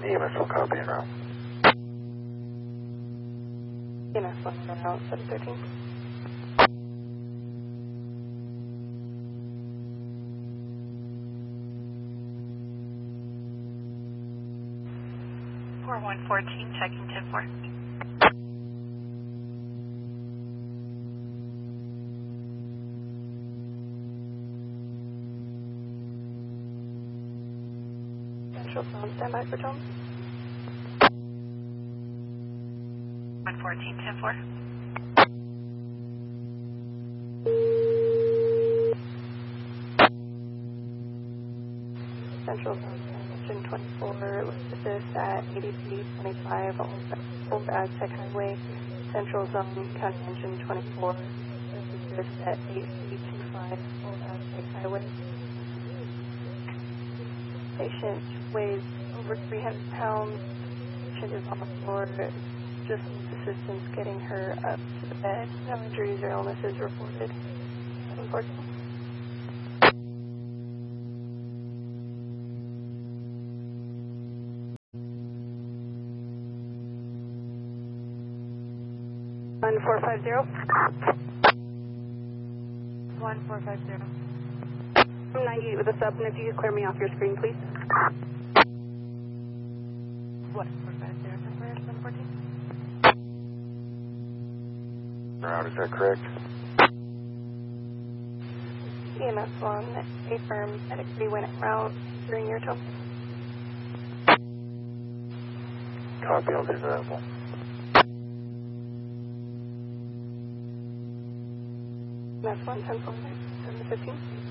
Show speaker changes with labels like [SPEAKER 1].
[SPEAKER 1] EMS will copy en route.
[SPEAKER 2] EMS 1 en route, 713.
[SPEAKER 3] Checking 10-4.
[SPEAKER 2] Central phone, stand by for tone.
[SPEAKER 3] 114, 10-4.
[SPEAKER 2] Central phone, engine 24, assist at 8325 Old Aztec Highway, Central Zone, County Engine 24, assist at 8325 Old Aztec Highway. Patient weighs over 300 pounds. Patient is on the floor. Just needs assistance getting her up to the bed. No injuries or illnesses reported. Unfortunately. One
[SPEAKER 3] 1450.
[SPEAKER 2] 98 with a sub, and if you could clear me off your screen, please.
[SPEAKER 3] 1450, 714.
[SPEAKER 1] Route, is that correct?
[SPEAKER 2] EMS 1, affirm medic 3 went route during your tone.
[SPEAKER 1] Copy, I'll be available.
[SPEAKER 2] EMS 1, 10 715.